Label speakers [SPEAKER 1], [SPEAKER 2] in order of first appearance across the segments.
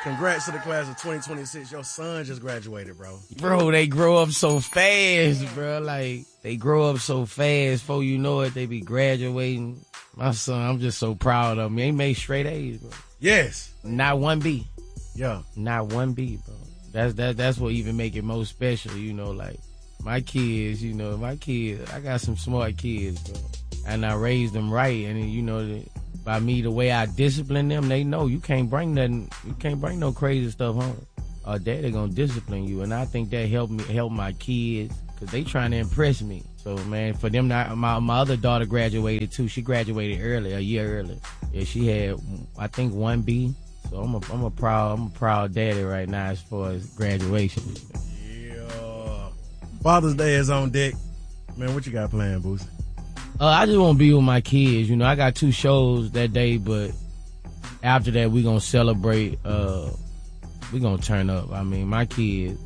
[SPEAKER 1] Congrats to the class of 2026. Your son just graduated, bro.
[SPEAKER 2] Bro, they grow up so fast, bro. Like, they grow up so fast. Before you know it, they be graduating. My son, I'm just so proud of him. He made straight A's, bro.
[SPEAKER 1] Yes.
[SPEAKER 2] Not one B.
[SPEAKER 1] Yeah.
[SPEAKER 2] Not one B, bro. That's what even make it most special, you know, like, my kids, I got some smart kids, bro. And I raised them right, and, you know, by me, the way I discipline them, they know you can't bring no crazy stuff home. Daddy gonna discipline you, and I think that helped my kids, because they trying to impress me. So, man, for them, my other daughter graduated, too. She graduated early, a year early. Yeah, she had, I think, 1B. So I'm a proud daddy right now as far as graduation.
[SPEAKER 1] Yeah. Father's Day is on deck. Man, what you got planned, Boosie?
[SPEAKER 2] I just want to be with my kids. You know, I got 2 shows that day, but after that, we gonna celebrate. We gonna turn up. I mean, my kids,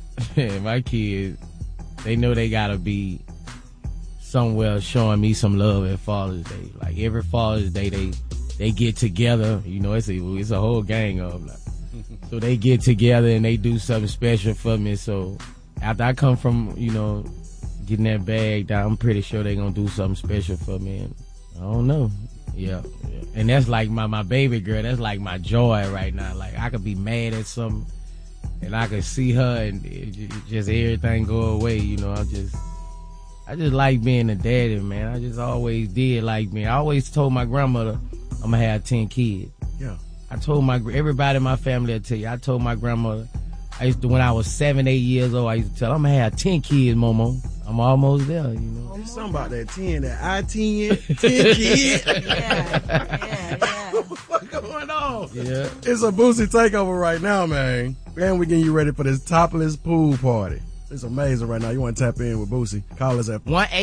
[SPEAKER 2] they know they gotta be somewhere showing me some love at Father's Day. Like, every Father's Day, they get together. You know, it's a whole gang of, like, so they get together and they do something special for me. So after I come from, you know, getting that bag, I'm pretty sure they gonna do something special for me. And I don't know. Yeah. And that's like my baby girl. That's like my joy right now. Like, I could be mad at something and I could see her and just everything go away. You know, I just like being a daddy, man. I just always did like me. I always told my grandmother I'm gonna have 10 kids.
[SPEAKER 1] Yeah.
[SPEAKER 2] I told everybody in my family will tell you, I told my grandmother, when I was 7, 8 years old, I used to tell her, I'm gonna have 10 kids, Momo. I'm almost there, you know.
[SPEAKER 1] There's something about that 10, that I-10, 10 kids.
[SPEAKER 2] Yeah.
[SPEAKER 1] What's going on?
[SPEAKER 2] Yeah.
[SPEAKER 1] It's a Boosie takeover right now, man. And we're getting you ready for this topless pool party. It's amazing right now. You want to tap in with Boosie? Call us at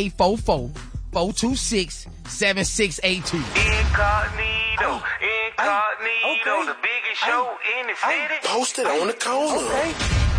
[SPEAKER 3] 1-844-426-7682. Incognito, the biggest show in the city.
[SPEAKER 4] Posted on the corner.
[SPEAKER 3] Okay.